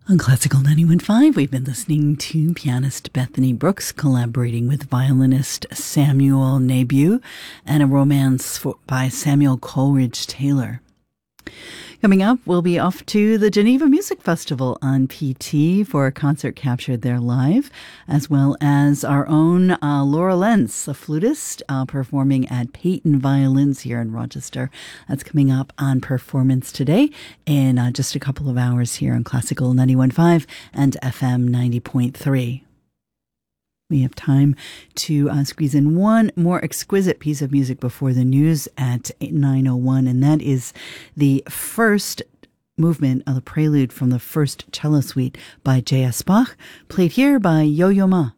On Classical 91.5, we've been listening to pianist Bethany Brooks collaborating with violinist Samuel Nabu and a romance by Samuel Coleridge Taylor. Coming up, we'll be off to the Geneva Music Festival on PT for a concert captured there live, as well as our own Laura Lentz, a flutist, performing at Peyton Violins here in Rochester. That's coming up on Performance Today in just a couple of hours here on Classical 91.5 and FM 90.3. We have time to squeeze in one more exquisite piece of music before the news at 9:01, and that is the first movement of the prelude from the first cello suite by J.S. Bach, played here by Yo-Yo Ma.